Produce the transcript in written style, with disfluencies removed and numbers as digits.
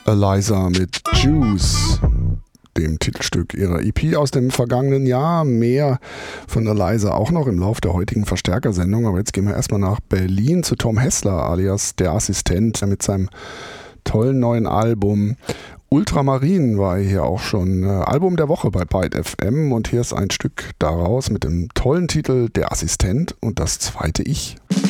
Eliza mit Juice, dem Titelstück ihrer EP aus dem vergangenen Jahr. Mehr von Eliza auch noch im Lauf der heutigen Verstärkersendung. Aber jetzt gehen wir erstmal nach Berlin zu Tom Hessler alias Der Assistent mit seinem tollen neuen Album. Ultramarin war hier auch schon Album der Woche bei Byte FM und hier ist ein Stück daraus mit dem tollen Titel Der Assistent und das zweite Ich.